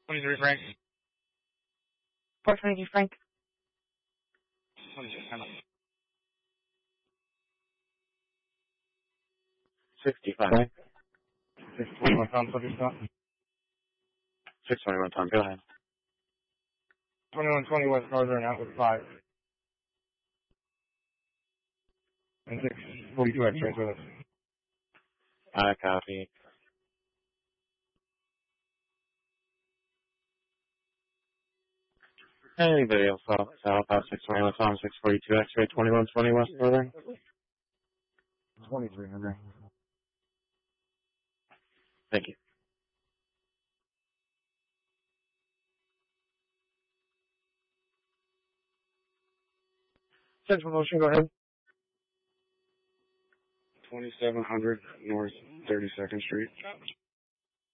23 Frank. 422 Frank. 26 Emma. 65. 621 Tom, subject stop. 621 Tom, go ahead. 2120 West Northern out with 5. And 642 X-rays with us. I copy. Anybody else south out 621 Tom, 642 X-ray, 2120 West Northern? 2300. Thank you. Central motion, go ahead. 2700 North 32nd Street.